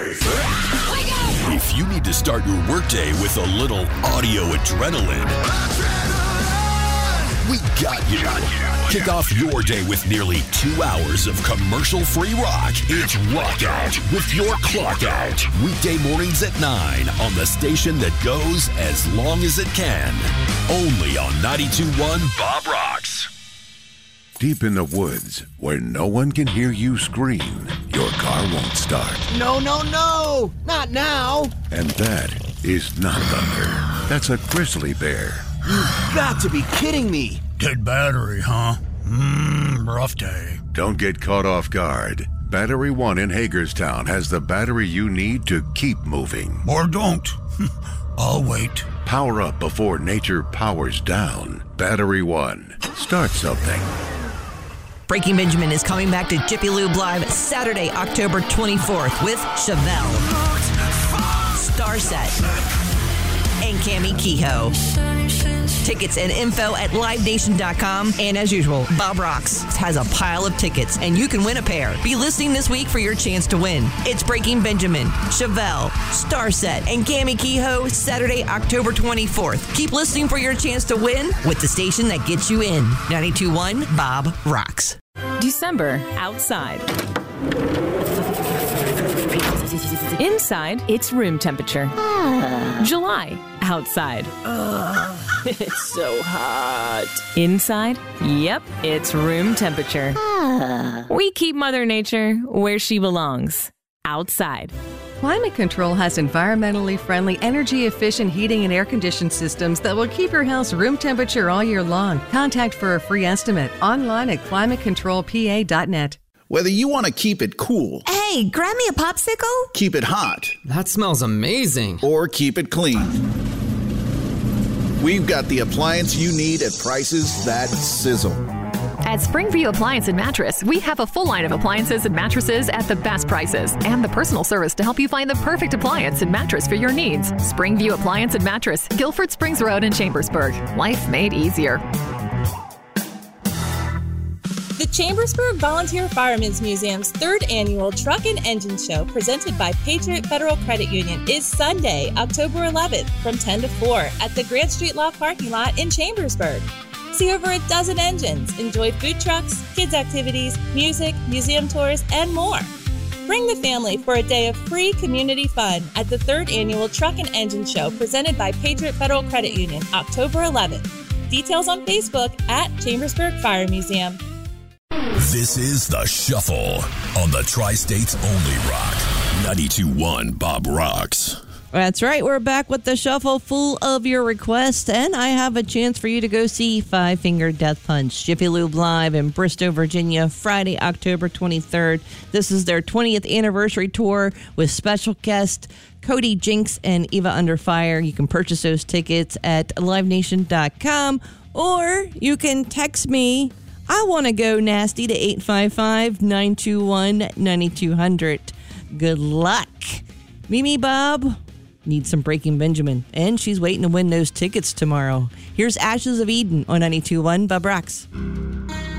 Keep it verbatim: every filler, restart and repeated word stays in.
If you need to start your workday with a little audio adrenaline, we got you. Kick off your day with nearly two hours of commercial-free rock. It's Rock Out with your clock out. Weekday mornings at nine on the station that goes as long as it can. Only on ninety-two point one Bob Rocks. Deep in the woods, where no one can hear you scream, your car won't start. No, no, no! Not now! And that is not thunder. That's a grizzly bear. You've got to be kidding me! Dead battery, huh? Mmm, rough day. Don't get caught off guard. Battery One in Hagerstown has the battery you need to keep moving. Or don't. I'll wait. Power up before nature powers down. Battery One. Start something. Breaking Benjamin is coming back to Jiffy Lube Live Saturday, October twenty-fourth with Chevelle, Starset, and Cammie Kehoe. Tickets and info at live nation dot com. And as usual, Bob Rocks has a pile of tickets, and you can win a pair. Be listening this week for your chance to win. It's Breaking Benjamin, Chevelle, Starset, and Cammie Kehoe, Saturday, October twenty-fourth. Keep listening for your chance to win with the station that gets you in. ninety-two point one Bob Rocks. December, outside. Inside, it's room temperature. July, outside. Ugh, it's so hot. Inside, yep, it's room temperature. We keep Mother Nature where she belongs, outside. Climate Control has environmentally friendly, energy-efficient heating and air conditioning systems that will keep your house room temperature all year long. Contact for a free estimate online at climate control p a dot net. Whether you want to keep it cool. Hey, grab me a popsicle. Keep it hot. That smells amazing. Or keep it clean. We've got the appliance you need at prices that sizzle. At Springview Appliance and Mattress, we have a full line of appliances and mattresses at the best prices and the personal service to help you find the perfect appliance and mattress for your needs. Springview Appliance and Mattress, Guilford Springs Road in Chambersburg. Life made easier. The Chambersburg Volunteer Firemen's Museum's third annual Truck and Engine Show, presented by Patriot Federal Credit Union, is Sunday, October eleventh from ten to four at the Grant Street Law parking lot in Chambersburg. See over a dozen engines, enjoy food trucks, kids' activities, music, museum tours, and more. Bring the family for a day of free community fun at the third annual Truck and Engine Show, presented by Patriot Federal Credit Union, October eleventh. Details on Facebook at Chambersburg Fire Museum. This is The Shuffle on the Tri-State's only rock. ninety-two point one Bob Rocks. That's right. We're back with The Shuffle, full of your requests, and I have a chance for you to go see Five Finger Death Punch, Jiffy Lube Live in Bristow, Virginia, Friday, October twenty-third. This is their twentieth anniversary tour with special guests Cody Jinks and Eva Under Fire. You can purchase those tickets at live nation dot com, or you can text me, I want to go nasty, to eight five five, nine two one, nine two zero zero. Good luck. Mimi Bob needs some Breaking Benjamin, and she's waiting to win those tickets tomorrow. Here's Ashes of Eden on ninety-two point one Bob Rocks.